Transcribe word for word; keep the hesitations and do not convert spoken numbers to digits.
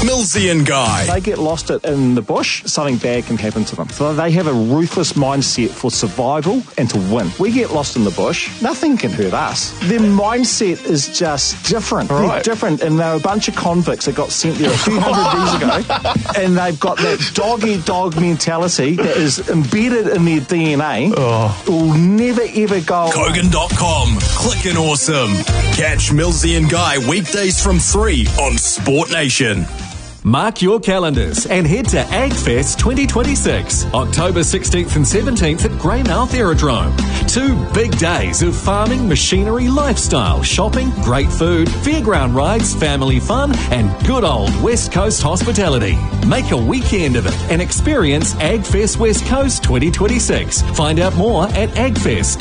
Millsy and Guy. They get lost in the bush, something bad can happen to them. So they have a ruthless mindset for survival and to win. We get lost in the bush, nothing can hurt us. Their mindset is just different. Right. They're different, and they're a bunch of convicts that got sent there a few hundred years ago, and they've got that dog-eat-dog mentality that is embedded in their D N A. Oh. Will never, ever go away. Kogan dot com. Clickin' awesome. Catch Millsy and Guy weekdays from three on Sport Nation. Mark your calendars and head to AgFest twenty twenty-six, October sixteenth and seventeenth at Greymouth Aerodrome. Two big days of farming, machinery, lifestyle, shopping, great food, fairground rides, family fun, and good old West Coast hospitality. Make a weekend of it and experience AgFest West Coast twenty twenty-six. Find out more at agfest.